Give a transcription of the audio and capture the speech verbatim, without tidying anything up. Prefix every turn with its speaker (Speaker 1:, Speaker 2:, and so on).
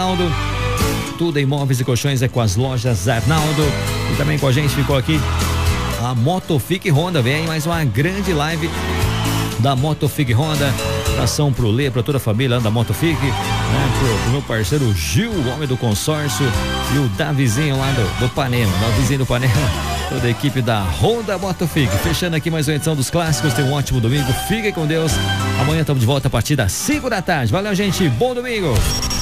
Speaker 1: Arnaldo. Tudo em móveis e colchões é com as lojas Arnaldo. E também com a gente ficou aqui a Motofic Honda. Vem aí mais uma grande live da Motofic Honda. Ação pro Lê, pra toda a família da Motofic, né? Pro, pro meu parceiro Gil, o homem do consórcio, e o Davizinho lá do, do Panema, Davizinho do Panema, toda a equipe da Honda Motofic. Fechando aqui mais uma edição dos clássicos. Tenha um ótimo domingo, fiquem com Deus. Amanhã estamos de volta a partir das cinco da tarde. Valeu, gente, bom domingo.